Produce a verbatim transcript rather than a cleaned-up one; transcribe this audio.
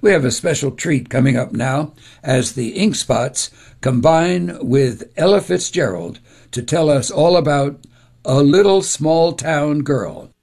We have a special treat coming up now as the Ink Spots combine with Ella Fitzgerald to tell us all about A Little Small Town Girl.